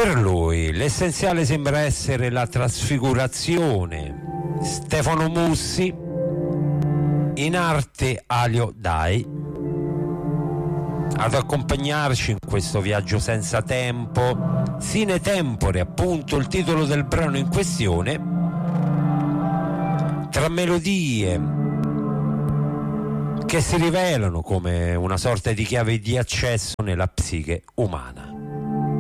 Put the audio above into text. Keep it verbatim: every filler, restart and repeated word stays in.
Per lui l'essenziale sembra essere la trasfigurazione. Stefano Mussi, in arte Alio Dai, ad accompagnarci in questo viaggio senza tempo, Sine Tempore, appunto il titolo del brano in questione, tra melodie che si rivelano come una sorta di chiave di accesso nella psiche umana.